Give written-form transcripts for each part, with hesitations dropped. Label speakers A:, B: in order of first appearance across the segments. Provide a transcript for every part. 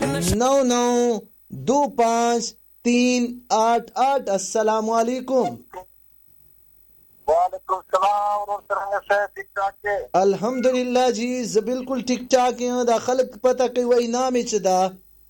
A: 99253888. अस्सलाम वालेकुम।
B: वालेकुम सलाम और ठीक ठाक है
A: अल्हम्दुलिल्लाह जी ज बिल्कुल ठीक ठाक हैं। दा खलक पता कोई वही नाम है चदा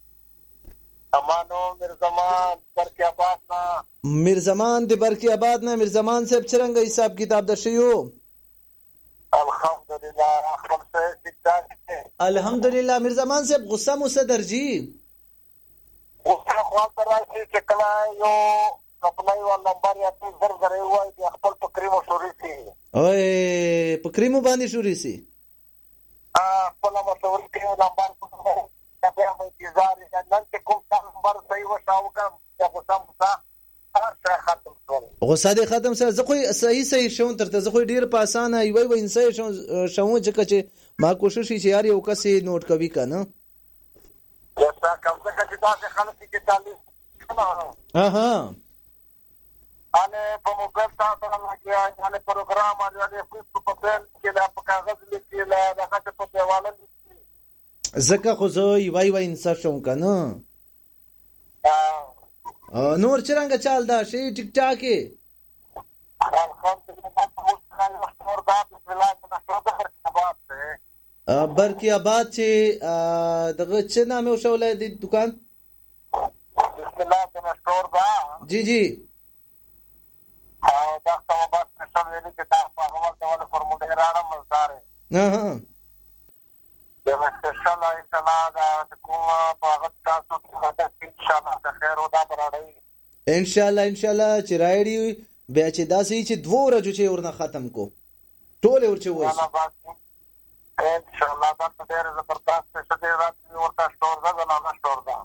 B: अमानो मिर्जमान करके आबाद ना
A: मिर्जमान दे बरके आबाद ना मिर्जमान साहब चरंगा हिसाब किताब दर्शियो
B: अल्हम्दुलिल्लाह हम से ठीक ठाक है
A: अल्हम्दुलिल्लाह। मिर्जमान साहब गुस्सा मुसदर जी
B: उसका ख्वाल कर रहा है चकला यो अपनाई वाला नंबर या तो जर करे हुआ है कि अखबार पकड़ी मशहूरी थी
A: ओए पकरीमो बांधी शुरी सी
B: अपना मशहूरी के नंबर को पे हम इंतजार है नन के कुम नंबर सही वो शाव का या गुस्सा मुसा हर से खत्म कर
A: غصه دې ختم سره زه خو صحیح شون ترته زه خو ډیر په اسانه وي انسان شون چې ما کوشش چې یار یو کس نوٹ کوي کنه
B: जैसा कम से कम से खाने की तालीम
A: ها
B: आने पर मोबाइल था तो लगे आने प्रोग्राम आ जाए फेसबुक पर के ला कागज लिखी ला रखा तो देवालन
A: زکه خو زه وای انسان شون کنه نور چرنګ چال دا شي ټیک ټاک برکی آباد چې دغه څه نام او شولای دی دکان
B: بسم الله بن اسٹور دا
A: جی جی
B: دا سبب سپیشل ویلی کې دا په هغه ډول فورمولیراړه مزدار
A: ها
B: دا سپیشل ایتلا دا کومه په هغه تاسو ته ان شاء الله خیر او دا براړی
A: ان شاء الله چې راړي بیا چې داسې چې دوه ورځې چې ورنه ختم کو ټول ورچې وای
B: ان شاء الله دا ډېر زبردست څه دی راځي ورته سٹور دا نه سٹور دا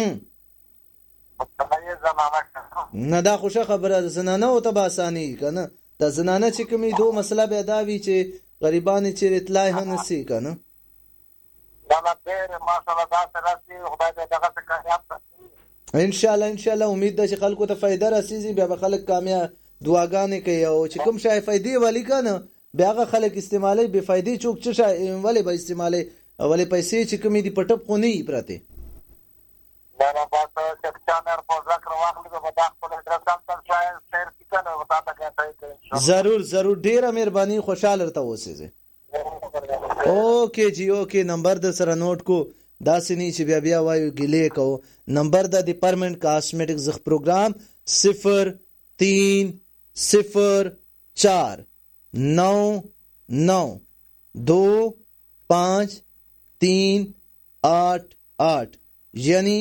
A: نه دا خوشا خبره ده زنانه او ته باسانی کنه دا زنانه چې کومې دوه مسله به دا وی چې غریبان چې اطلاع نه سي کنه
B: دا ډېر ماشاءالله دا سره سي خدای دې دغه څه کامیاب
A: ان شاء الله امید ده چې خلکو ته فائدہ راسي بیا به خلک کامیاب دعاګانې کوي او چې کوم شای فائدې والی کنه بیا هغه خلک استعمالي به فائدې چوک چې شای ولې به استعمالي ولې پیسې چې کومې دي پټپ خو نه پراته
B: دا نه پاتې چې چانر په ذکر واخلې به دا خپل ډرس هم شای شیر کنه وتا ته کوي
A: ضرور ډیره مهرباني خوشاله رته اوسې اوکے جی اوکے نمبر د سره نوٹ کو دا سنی چې بیا وایو ګلې کو نمبر د ډپارټمنټ کاسمیټک زخ پروګرام 0304992538 यानी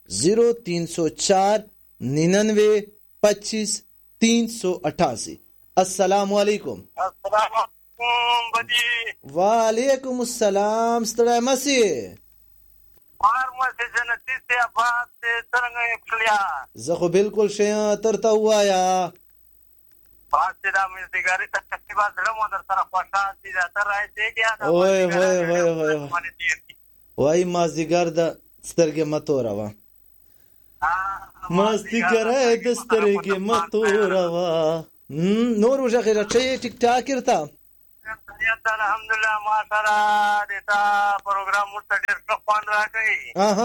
A: 0304992538। अस्सलाम वालेकुम। वालेकुम अस्सलाम। ستړی مسي زه خو بالکل شي ترته وایا وای مازدیګر د سترګې متوروا مازدیګر د سترګې متوروا نور وجه غیر چې ټیک ټاک ارتا
B: الحمدلله ماشاءالله دتا پروګرام مست ډیر ښه خوان راکړي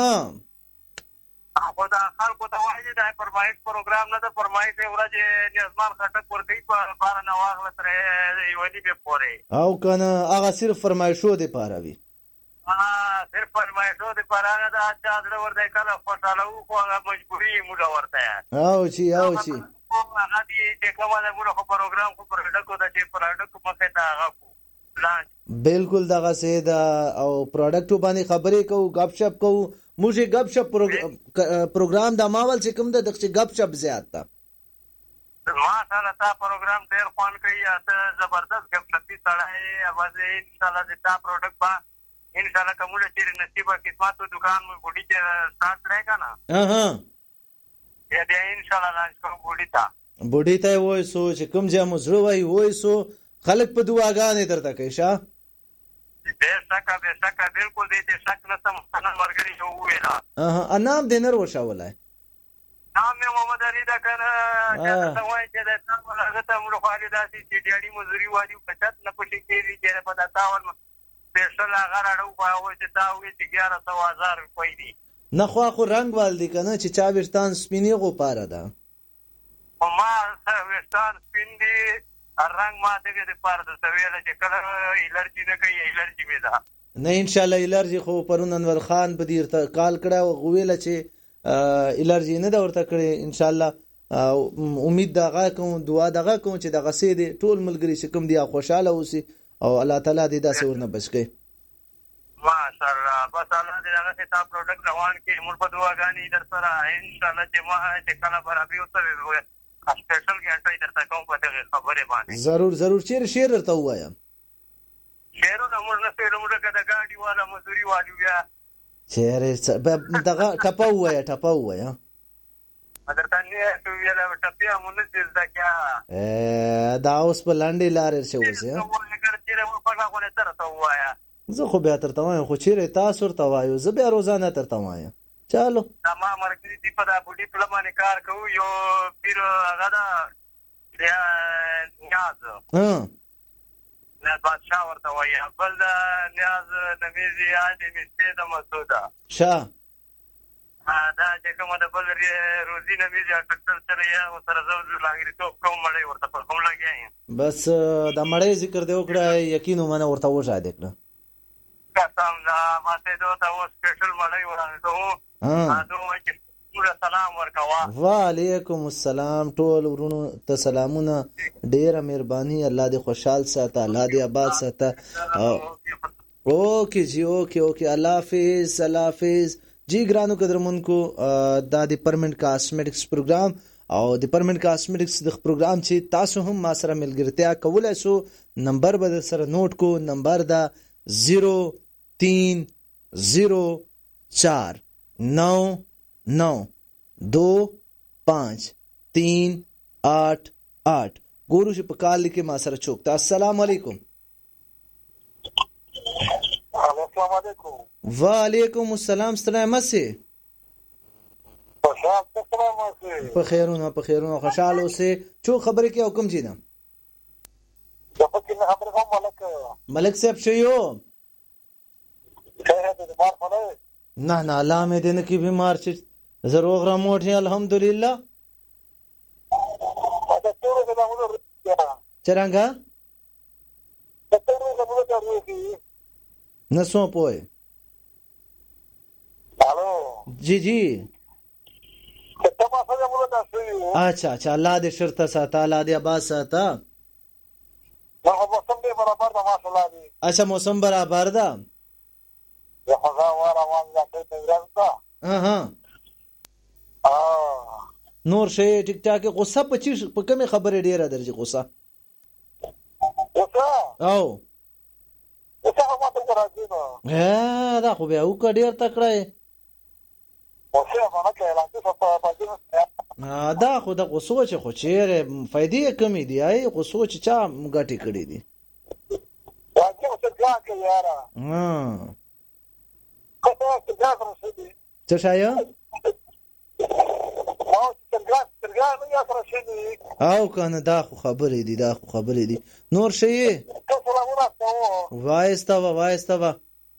B: خدا خلکو ته وایي دا فرمایش پروګرام نه ده فرمایش ورځ نظمان خټک ورګي په بار نه واغله تر یوې به پوره
A: او کنه هغه صرف فرمایشو دی پاروي
B: صرف فرمایشو دی پارانه دا چې دا ورته کله خوشاله وو خو هغه مجبوري موږ ورته
A: او چی
B: هغه دې کومه ده موږ پروګرام کو پروډکټ دا چې پروډکټ مخه تا هغه
A: بالکل دغه سه دا او پروډکټ باندې خبرې کوو غپ شپ کوو موږ غپ شپ پروګرام د ماول چې کوم د دغه غپ شپ زیات تا
B: ماشاءالله تا پروګرام ډیر خوان کوي ته زبردست غپ شپ تړای اواز ان شاء الله د تا پروډکټ با ان شاء الله کومه چې نصیب قسمت دکان مې ګډي چې سٹارټ رہے نا یا دې ان شاء الله لانچ کوم
A: ګډي ته وای سو چې کوم ځای مزړه وای سو خلق په دعاګانې درته کوي شه
B: بے شک بالکل دې شک نه سم نه ورګري جو ویلا
A: انام دینر وشاولای
B: نام مې محمد علي دا کنه چې وای چې دا څنګه هغه ته موږ خالي داسي چې ډیړي مزوري وایي په چت نه پښې کېږي چې په تاول سپیشل هغه راړو پاو چې تا وې چې 11,000 روپۍ دي
A: نه خو رنگ وال دي کنه چې چا وشتان سپینی غو پاره ده
B: ما وشتان سپین دي رنگ ما دغه د پاره د سویل چې کله الرجی نه کوي الرجی می ده
A: نه ان شاء الله الرجی خو پرون انور خان بدیر ته کال کړه او غویل چې الرجی نه دا ورته کړی ان شاء الله امید دغه کوم دعا دغه کوم چې دغه سي دي ټول ملګری چې کوم دي خوشاله اوسي او الله تعالی دې دا څورنه بچي
B: ماشاءالله بس الله دې هغه ته پروډکټ روان کې موږ په دعاګانې در سره ان شاء الله چې ما چې کله برابر اوسه سپیشل ګټای درته کوم په دغه خبره باندې
A: ضرور شیر ورته وایم
B: شیرونه موږ نه سره موږ کده ګاډي والا مزدوري والو بیا
A: شیر دغه ټپو وایا
B: درته نه تو ویلا ټپیا مونږ دې ځکه
A: دا اوس په لاندې لارې شو اوس
B: یا
A: زه خو بیا ترته وایم خو چیرې تاسو ورته وایو زه بیا روزانه ترته وایم چالو
B: ما مرکزي دی په دا بوډي پلمانه کار کوو یو پیر هغه دا نیاز نه بادشاہ ورته وایي بل دا نیاز نمیزي عادي مستې د مسعوده
A: شاه
B: دا چې کومه د بل روزي نمیزي ټکټر سره یا سره زو لاګري تو کوم مړی ورته په کوم لګي
A: بس دا مړی ذکر دی وکړه یقین مانه ورته وځه دکړه
B: قسم دا ماته دوه او سپیشل مړی ورته سلام ورکوا
A: وعلیکم السلام ټول ورونو ته سلامونه ډیره مهرباني الله دې خوشحال ساته الله دې آباد ساته اوکے جی اوکے الله حافظ جی ګرانو قدرمنکو دا د پرمنټ کاسمیټکس پروګرام او د پرمنټ کاسمیټکس د پروګرام چې تاسو هم ما سره ملګرتیا کولای شو نمبر به سره نوٹ کو نمبر دا 0304992538 ګورو چې په کال کې ما سره چوکتا السلام علیکم
B: السلام علیکم
A: وعلیکم السلام ستنه مسه په خیرونه خوشاله اوسه چو خبرې کې حکم جینا ملک صاحب شيو نه الله مې دې نه کې بیمار چې زروغ را موټه الحمدلله چرنګا نسو پوي جی اچھا الله دې شرط ساته الله دې آباد ساته
B: موسم دې برابر ده ماشاءالله دې
A: اچھا موسم برابر ده
B: یا خدا واره وانګه ته ورځه
A: نور شي ټیک ټاک غصه په کومه خبره ډیره درځي غصه او دا خو بیا وکړ ډیر تکړه دا خو د غصو چې خو چیرې فائدې کمی دی ای غصو چې چا ګټي کړی دي څه شایا او کنه دا خو خبرې دي نور شي وایستا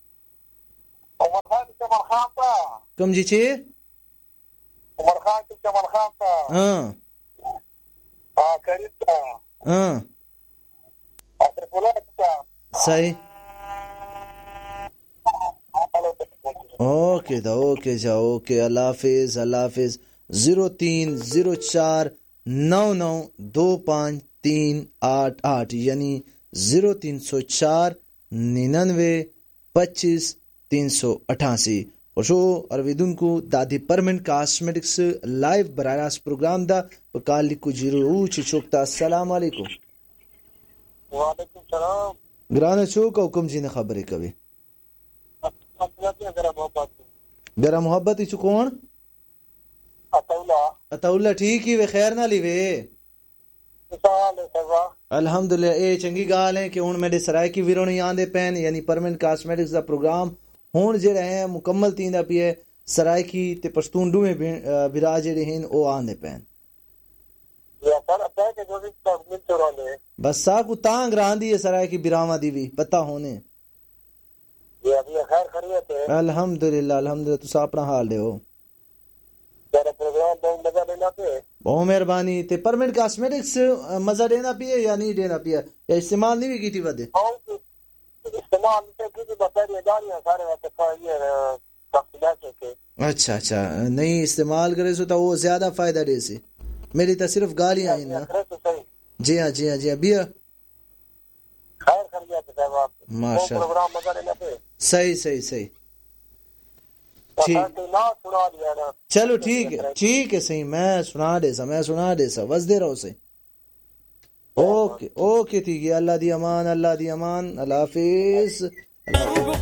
A: کوم جی چې
B: عمر خان ته کریتا
A: صحیح اوکے اللہ حافظ 0304992538 یعنی 0304992538 خوشو اوریدونکو د پرمنټ کاسمیټکس لایو برای راست پروګرام دا په کال لیکو 0 چې چوکتا السلام علیکم
B: وعلیکم السلام
A: ګرانه چوک او کوم جن خبرې کوي ګره محبت چې کون اتولا ٹھیک ہی وے خیر نہ لیوے الحمدللہ اے چنگی گال ہے کہ ہن میرے سرائے کی ویرونی آندے پین یعنی پرمنٹ کاسمیٹکس دا پروگرام ہن جڑے ہیں مکمل تیندا پی ہے سرائے کی تے پشتون ڈوے ویرا جڑے ہیں او آندے پین بس سا کو تانگ راندی ہے سرائے کی براواں دی وی پتہ ہونے
B: ये अभी खैर खैरियत है।
A: अल्हम्दुलिल्लाह अल्हम्दुलिल्लाह, तुस अपना हाल दे हो।
B: तेरा प्रोग्राम बहुत मजा लेना पे।
A: बहुत मेहरबानी। ते परमानेंट कॉस्मेटिक्स मजा देना पिए या नहीं देना पिए, या इस्तेमाल नहीं भी की थी वदे?
B: इस्तेमाल से की बताइए गाड़ियां सारे वक्त ये के।
A: अच्छा अच्छा, नहीं इस्तेमाल करे सो तो वो ज्यादा फायदा दे से। मेरी तो सिर्फ गालियां ही ना। जी हाँ जी हाँ जी हाँ बिया।
B: खैर खैरियत है साहब। आप
A: माशाल्लाह
B: प्रोग्राम मजा लेना पे।
A: सही सही सही ठीक।
B: ना सुना दिया ना।
A: चलो ठीक है सही, मैं सुना दे सा बस दे रहा हूँ सही। ओके ओके ठीक है, अल्लाह दी अमान अल्लाह दी अमान, अल्लाह हाफिज।